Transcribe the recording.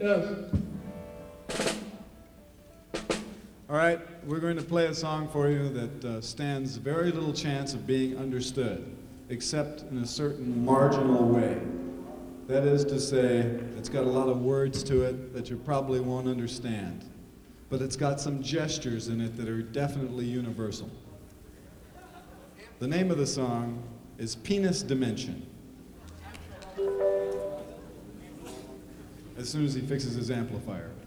Yes. All right, we're going to play a song for you that stands very little chance of being understood, except in a certain marginal way. That is to say, it's got a lot of words to it that you probably won't understand, but it's got some gestures in it that are definitely universal. The name of the song is Penis Dimension. As soon as he fixes his amplifier.